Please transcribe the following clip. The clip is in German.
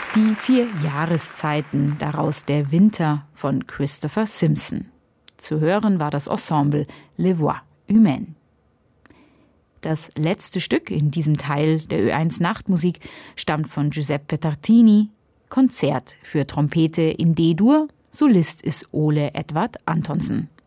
Die 4 Jahreszeiten, daraus der Winter von Christopher Simpson. Zu hören war das Ensemble Les Voix Humaines. Das letzte Stück in diesem Teil der Ö1 Nachtmusik stammt von Giuseppe Tartini, Konzert für Trompete in D-Dur, Solist ist Ole Edvard Antonsen.